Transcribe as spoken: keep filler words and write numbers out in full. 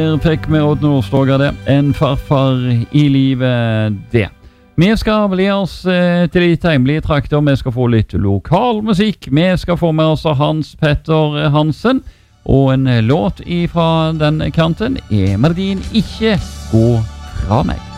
Der fikk vi Odd Nordstoga det. En farfar i livet det. Vi skal bli oss eh, til litt hjemlige trakter. Vi skal få litt lokal musikk. Vi skal få med oss Hans Petter Hansen. Og en låt ifra den kanten er melodien Ikke gå fra meg.